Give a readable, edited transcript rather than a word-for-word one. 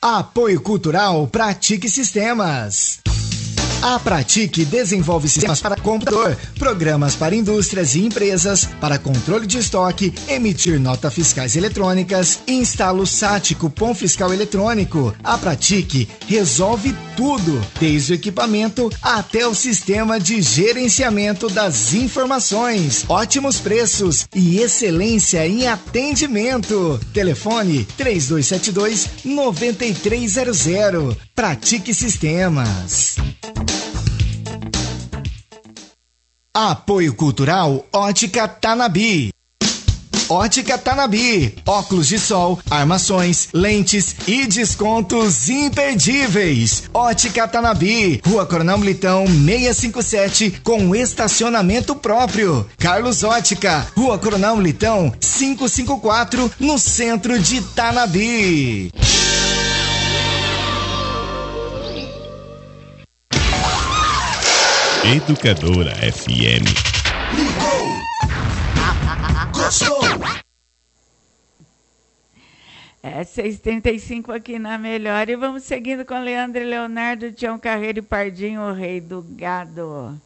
Apoio Cultural Pratique Sistemas. A Pratique desenvolve sistemas para computador, programas para indústrias e empresas, para controle de estoque, emitir notas fiscais eletrônicas, instala o SAT cupom fiscal eletrônico. A Pratique resolve tudo, desde o equipamento até o sistema de gerenciamento das informações. Ótimos preços e excelência em atendimento. Telefone 3272-9300. Pratique Sistemas. Apoio Cultural Ótica Tanabi. Ótica Tanabi, óculos de sol, armações, lentes e descontos imperdíveis. Ótica Tanabi, Rua Coronel Militão 657, com estacionamento próprio. Carlos Ótica, Rua Coronel Militão 554, no centro de Tanabi. Educadora FM. Ligou! Gostou! É 6h35 aqui na Melhor e vamos seguindo com Leandro e Leonardo, Tião Carreiro e Pardinho, o rei do gado.